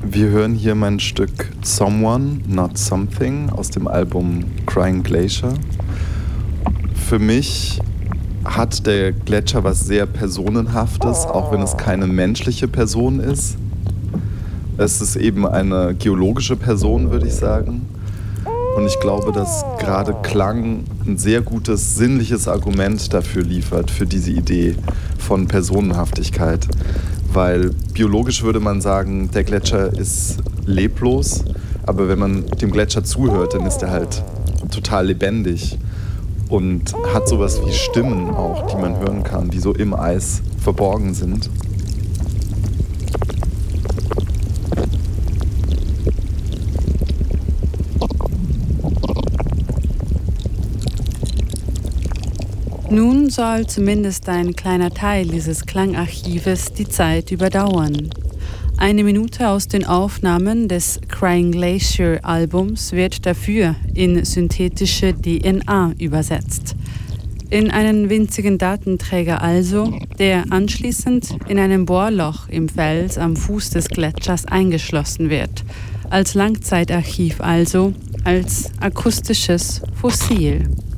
Wir hören hier mein Stück Someone, Not Something aus dem Album Crying Glacier. Für mich hat der Gletscher was sehr Personenhaftes, auch wenn es keine menschliche Person ist. Es ist eben eine geologische Person, würde ich sagen. Und ich glaube, dass gerade Klang ein sehr gutes sinnliches Argument dafür liefert, für diese Idee von Personenhaftigkeit. Weil biologisch würde man sagen, der Gletscher ist leblos, aber wenn man dem Gletscher zuhört, dann ist er halt total lebendig und hat sowas wie Stimmen auch, die man hören kann, die so im Eis verborgen sind. Nun soll zumindest ein kleiner Teil dieses Klangarchives die Zeit überdauern. 1 Minute aus den Aufnahmen des Crying Glacier Albums wird dafür in synthetische DNA übersetzt. In einen winzigen Datenträger also, der anschließend in einem Bohrloch im Fels am Fuß des Gletschers eingeschlossen wird. Als Langzeitarchiv also, als akustisches Fossil.